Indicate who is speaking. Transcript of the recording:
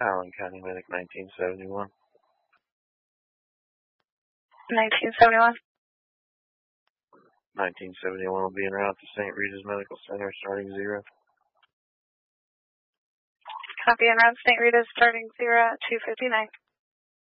Speaker 1: Allen County Medic 1971.
Speaker 2: 1971.
Speaker 1: 1971 will be en route to St. Rita's Medical Center starting 0.
Speaker 2: Copy, en route to St. Rita's starting 0 at 2:59.